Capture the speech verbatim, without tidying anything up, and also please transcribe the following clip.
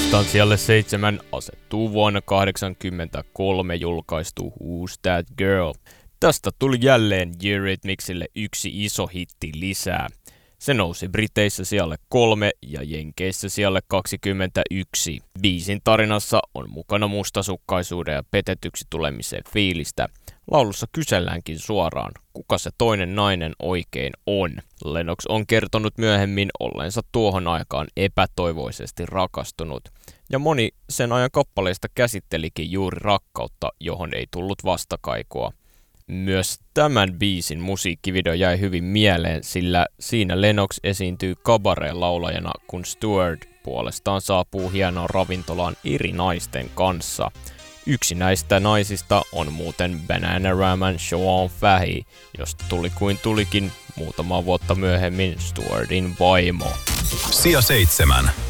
Listan sijalle seitsemän asettuu vuonna kahdeksankymmentäkolme julkaistu Who's That Girl. Tästä tuli jälleen Eurythmicsille yksi iso hitti lisää. Se nousi Briteissä sijalle kolme ja Jenkeissä sijalle kaksikymmentäyksi. Biisin tarinassa on mukana mustasukkaisuuden ja petetyksi tulemisen fiilistä. Laulussa kyselläänkin suoraan, kuka se toinen nainen oikein on. Lennox on kertonut myöhemmin olleensa tuohon aikaan epätoivoisesti rakastunut. Ja moni sen ajan kappaleista käsittelikin juuri rakkautta, johon ei tullut vastakaikua. Myös tämän biisin musiikkivideo jäi hyvin mieleen, sillä siinä Lennox esiintyy kabareen-laulajana, kun Stuart puolestaan saapuu hienoon ravintolaan eri naisten kanssa. Yksi näistä naisista on muuten Bananaraman Siobhan Fahey, josta tuli kuin tulikin muutama vuotta myöhemmin Stuartin vaimo. Sija seitsemän.